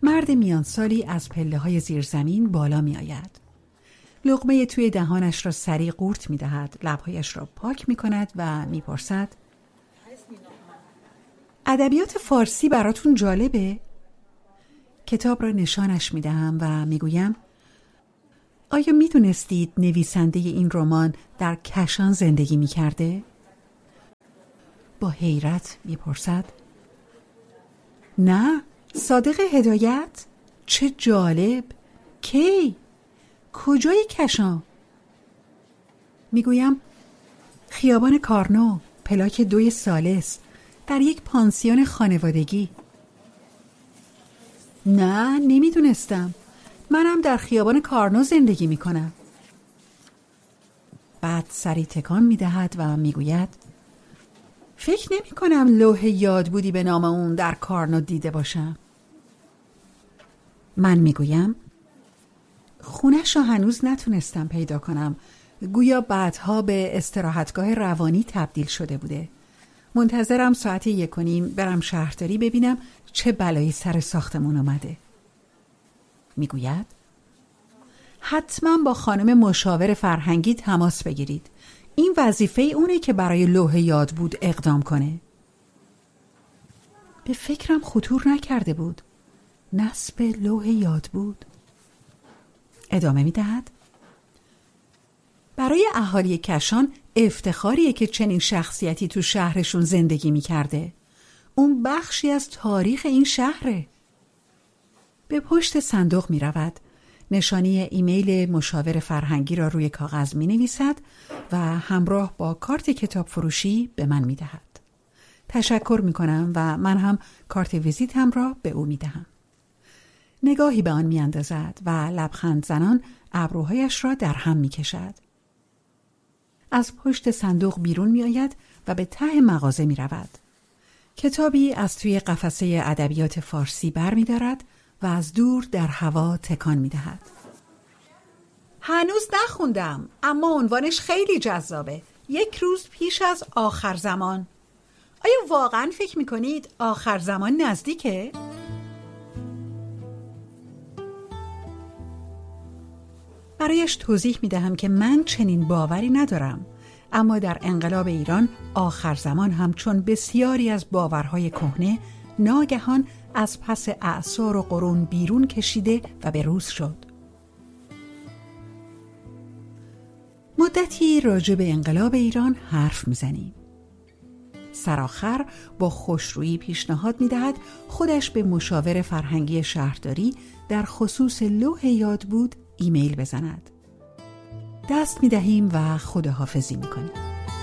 مرد میانسالی از پله‌های زیرزمین بالا می آید. لقمه توی دهانش را سریع قورت می دهد، لبهایش را پاک می کند و می پرسد: ادبیات فارسی براتون جالبه؟ کتاب را نشانش می دهم و می گویم: آیا می دونستید نویسنده این رمان در کشان زندگی می کرده؟ با حیرت می پرسد: نه، صادق هدایت؟ چه جالب! کی؟ کجای کشان؟ میگویم: خیابان کارنو، پلاک 2 ثالث، در یک پانسیون خانوادگی. نه، نمیدونستم. منم در خیابان کارنو زندگی میکنم. بعد سری تکان میدهد و میگوید: فکر نمی کنم لوح یادبودی به نام اون در کارنو دیده باشم. من میگویم: خونش را هنوز نتونستم پیدا کنم. گویا بعدها به استراحتگاه روانی تبدیل شده بوده. منتظرم ساعت 1:30 برم شهرداری ببینم چه بلایی سر ساختمون آمده. میگوید: حتما با خانم مشاور فرهنگی تماس بگیرید. این وظیفه اونه که برای لوح یادبود اقدام کنه. به فکرم خطور نکرده بود. نصب لوح یادبود. ادامه میدهد: برای اهالی کشان افتخاریه که چنین شخصیتی تو شهرشون زندگی میکرده. اون بخشی از تاریخ این شهره. به پشت صندوق میرود. نشانی ایمیل مشاور فرهنگی را روی کاغذ می نویسد و همراه با کارت کتاب فروشی به من می دهد. تشکر می کنم و من هم کارت ویزیتم را به او می دهم. نگاهی به آن می اندازد و لبخند زنان ابروهایش را در هم می کشد. از پشت صندوق بیرون می آید و به ته مغازه می رود. کتابی از توی قفسه ادبیات فارسی بر می دارد و از دور در هوا تکان می دهد. هنوز نخوندم، اما عنوانش خیلی جذابه. 1 روز پیش از آخر زمان. آیا واقعا فکر می کنید آخر زمان نزدیکه؟ برایش توضیح می دهم که من چنین باوری ندارم، اما در انقلاب ایران آخر زمان همچون بسیاری از باورهای کهنه ناگهان از پس اعصار و قرون بیرون کشیده و به روز شد. مدتی راجع به انقلاب ایران حرف میزنیم. سرآخر با خوشرویی پیشنهاد میدهد خودش به مشاور فرهنگی شهرداری در خصوص لوح یادبود ایمیل بزند. دست میدهیم و خداحافظی میکنیم.